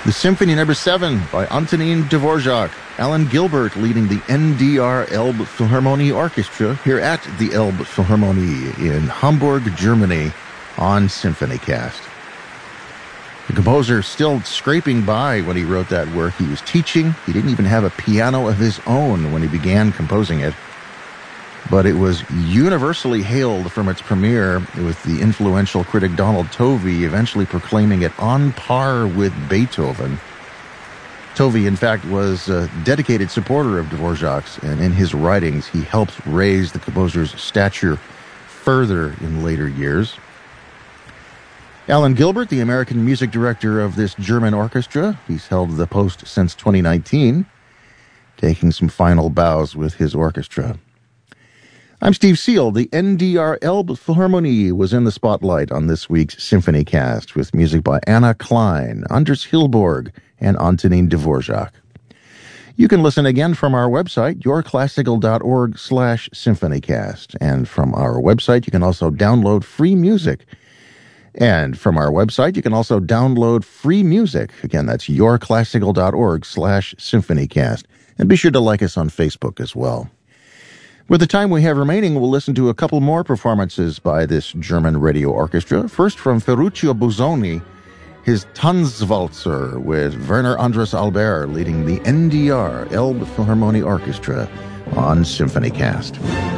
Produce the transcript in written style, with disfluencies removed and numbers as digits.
The Symphony No. 7 by Antonín Dvořák. Alan Gilbert leading the NDR Elbphilharmonie Orchestra here at the Elbphilharmonie in Hamburg, Germany on SymphonyCast. The composer still scraping by when he wrote that work. He was teaching. He didn't even have a piano of his own when he began composing it. But it was universally hailed from its premiere, with the influential critic Donald Tovey eventually proclaiming it on par with Beethoven. Tovey, in fact, was a dedicated supporter of Dvořák's, and in his writings he helped raise the composer's stature further in later years. Alan Gilbert, the American music director of this German orchestra, he's held the post since 2019, taking some final bows with his orchestra. I'm Steve Seal. The NDR Elbphilharmonie was in the spotlight on this week's SymphonyCast with music by Anna Klein, Anders Hillborg, and Antonín Dvořák. You can listen again from our website, yourclassical.org/symphonycast. And from our website, you can also download free music. And from our website, you can also download free music. Again, that's yourclassical.org/symphonycast. And be sure to like us on Facebook as well. With the time we have remaining, we'll listen to a couple more performances by this German radio orchestra. First from Ferruccio Busoni, his Tanzwalzer with Werner Andras Albert leading the NDR Elbphilharmonie Orchestra on SymphonyCast.